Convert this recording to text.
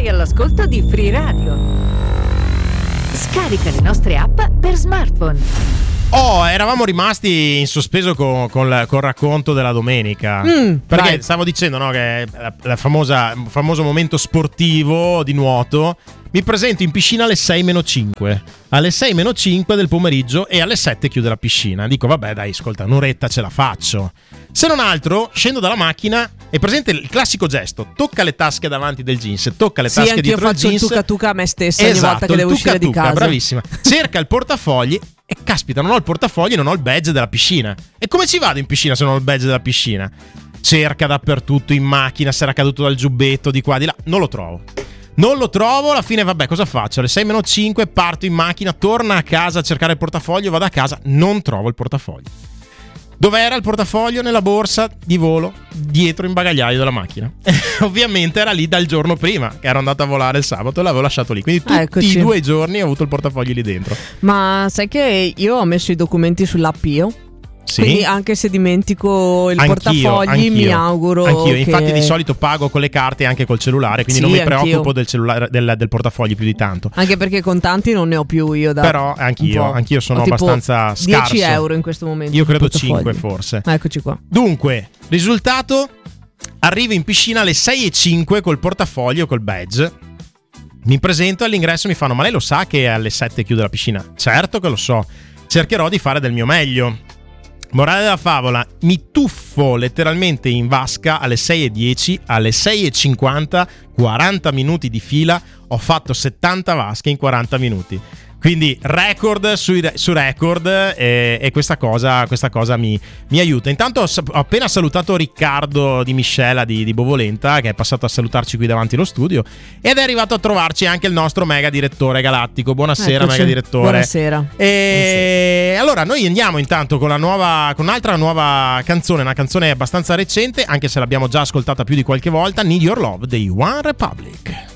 Sei all'ascolto di Free Radio. Scarica le nostre app per smartphone. Eravamo rimasti in sospeso col racconto della domenica. Perché vai. stavo dicendo, no, che il famoso momento sportivo di nuoto. Mi presento in piscina alle 6:05. Alle 6:05 del pomeriggio e alle 7 chiude la piscina. Dico, vabbè, dai, ascolta, un'oretta ce la faccio. Se non altro, scendo dalla macchina e presente il classico gesto: tocca le tasche davanti del jeans, tocca le tasche dietro il jeans. Sì, anch'io faccio il tuca a me stessa ogni Esatto, volta che devo uscire di casa. Bravissima. Cerca il portafogli e caspita, non ho il portafogli e non ho il badge della piscina. E come ci vado in piscina se non ho il badge della piscina? Cerca dappertutto, in macchina, se era caduto dal giubbetto, di qua, di là. Non lo trovo, alla fine vabbè, cosa faccio? Alle 6:05 parto in macchina, torno a casa a cercare il portafoglio, vado a casa, non trovo il portafoglio. Dov'era il portafoglio? Nella borsa di volo, dietro in bagagliaio della macchina. Ovviamente era lì dal giorno prima, che ero andato a volare il sabato e l'avevo lasciato lì. Quindi tutti i 2 giorni ho avuto il portafoglio lì dentro. Ma sai che io ho messo i documenti sull'app io? Sì. Quindi anche se dimentico il portafogli mi auguro anch'io. che... Infatti di solito pago con le carte e anche col cellulare, quindi non mi preoccupo del cellulare, del portafogli più di tanto. Anche perché contanti non ne ho più io da... Però anch'io sono abbastanza scarso. 10 euro in questo momento. Io credo 5 forse. Eccoci qua. Dunque, risultato: arrivo in piscina alle 6:05 col portafoglio, col badge. Mi presento all'ingresso, mi fanno: ma lei lo sa che alle 7 chiude la piscina? Certo che lo so, cercherò di fare del mio meglio. Morale della favola: mi tuffo letteralmente in vasca alle 6:10, alle 6:50, 40 minuti di fila, ho fatto 70 vasche in 40 minuti. Quindi record su record, e questa cosa mi aiuta. Intanto ho appena salutato Riccardo di Miscela di Bovolenta, che è passato a salutarci qui davanti allo studio, ed è arrivato a trovarci anche il nostro mega direttore galattico. Buonasera. Eccoci. Mega direttore. Buonasera. E allora noi andiamo intanto con un'altra nuova canzone, una canzone abbastanza recente, anche se l'abbiamo già ascoltata più di qualche volta, Need Your Love dei One Republic.